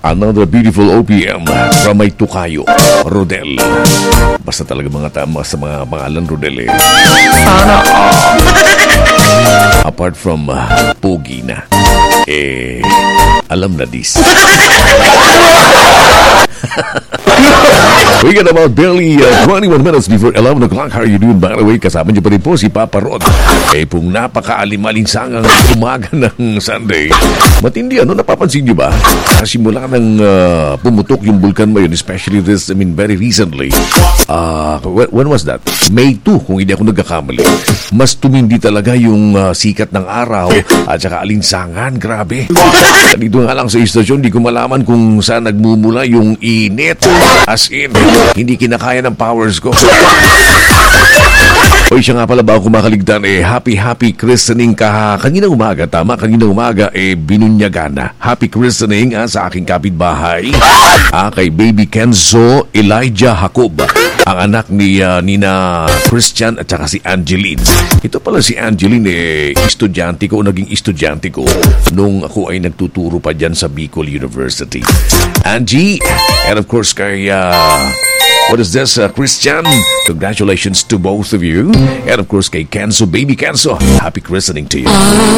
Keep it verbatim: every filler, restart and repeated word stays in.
Another beautiful O P M from may Tukayo, Rodel. Basta talaga mga tama sa mga pangalan, Rodel eh. Sana all. Apart from uh, Pogi na, eh, alam na dis. We got about barely uh, twenty-one minutes before eleven o'clock. How are you doing, by the way? Kasama niyo pa rin po si Papa Rod. Eh, pong napaka-alimalinsangang umaga ng Sunday. Matindi, ano, napapansin niyo ba? Simula ng uh, pumutok yung bulkan ngayon, especially this, I mean, very recently. Uh, when, when was that? May two, kung hindi ako nagkakamali. Mas tumindi talaga yung uh, sikat ng araw at saka alinsangan. Grabe. Dito nga lang sa istasyon, di ko malaman kung saan nagmumula yung init. As in, hindi kinakaya ng powers ko. Oy, siya nga pala ba ako kumakaligtan, eh, happy, happy christening ka kanina umaga, tama? Kanina umaga, eh, binunyagana. Happy christening ah, sa aking kapitbahay. Ah, kay baby Kenzo Elijah Jacob, ang anak ni uh, Nina Christian at saka si Angeline. Ito pala si Angeline, eh, estudyante ko, naging estudyante ko nung ako ay nagtuturo pa dyan sa Bicol University. Angie, and of course kay uh, what is this, uh, Christian? Congratulations to both of you. And of course kay Kenzo, baby Kenzo, happy christening to you.